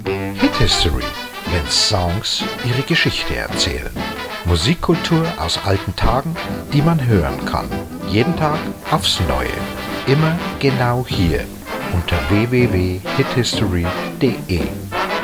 Hit History, wenn Songs ihre Geschichte erzählen. Musikkultur aus alten Tagen, die man hören kann. Jeden Tag aufs Neue. Immer genau hier unter www.hithistory.de.